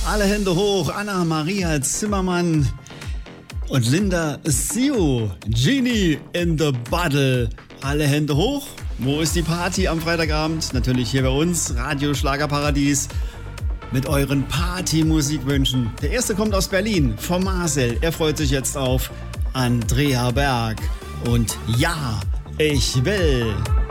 Alle Hände hoch, Anna-Maria Zimmermann und Linda Sio, Genie in the Bottle. Alle Hände hoch. Wo ist die Party am Freitagabend? Natürlich hier bei uns, Radio Schlagerparadies, mit euren Partymusikwünschen. Der erste kommt aus Berlin, vom Marcel. Er freut sich jetzt auf Andrea Berg und Ja, ich will.